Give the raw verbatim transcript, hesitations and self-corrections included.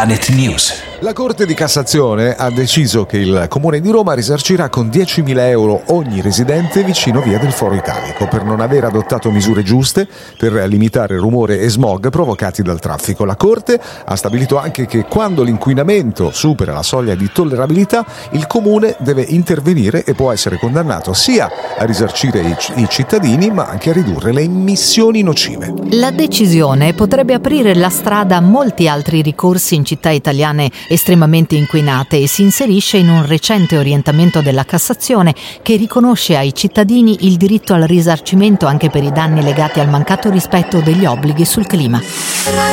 Planet News. La Corte di Cassazione ha deciso che il Comune di Roma risarcirà con diecimila euro ogni residente vicino via del Foro Italico per non aver adottato misure giuste per limitare rumore e smog provocati dal traffico. La Corte ha stabilito anche che quando l'inquinamento supera la soglia di tollerabilità, il Comune deve intervenire e può essere condannato sia a risarcire i, i cittadini ma anche a ridurre le emissioni nocive. La decisione potrebbe aprire la strada a molti altri ricorsi in città italiane estremamente inquinate e si inserisce in un recente orientamento della Cassazione che riconosce ai cittadini il diritto al risarcimento anche per i danni legati al mancato rispetto degli obblighi sul clima.